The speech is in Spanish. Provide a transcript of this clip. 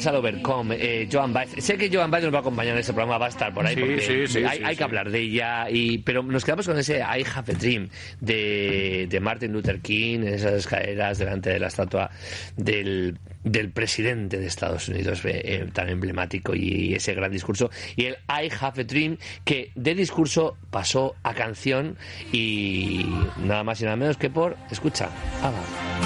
al Overcome, Joan Baez. Sé que Joan Baez nos va a acompañar en este programa, va a estar por ahí, porque hay que hablar de ella, pero nos quedamos con ese I Have a Dream de Martin Luther King, en esas escaleras delante de la estatua del presidente de Estados Unidos, tan emblemático, y ese gran discurso, y el I Have a Dream, que de discurso pasó a canción, y nada más y nada menos que por, escucha, ABBA.